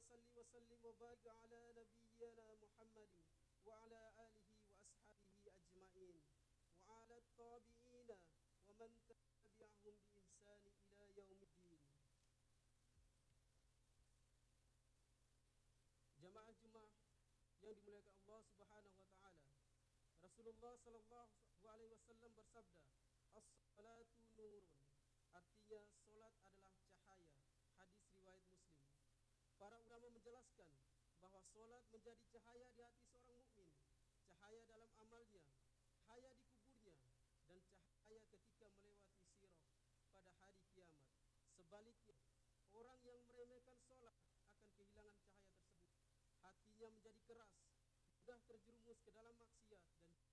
salli wa sallim wa barik ala nabiyyina Muhammadin wa ala alihi wa ashabihi ajma'in wa ala tabi'ina wa man tabi'ahum bi ihsani ila yaumiddin. Jamaah Jumaah yang dimuliakan Allah Subhanahu wa taala. Rasulullah sallallahu alaihi wasallam bersabda, "As-salatu nurun." Artinya solat adalah cahaya. Hadis riwayat Muslim. Para ulama menjelaskan bahwa solat menjadi cahaya di hati seorang mukmin, cahaya dalam amalnya, cahaya di kuburnya, dan cahaya ketika melewati sirat pada hari kiamat. Sebaliknya, orang yang meremehkan solat akan kehilangan cahaya tersebut. Hatinya menjadi keras, mudah terjerumus ke dalam maksiat, dan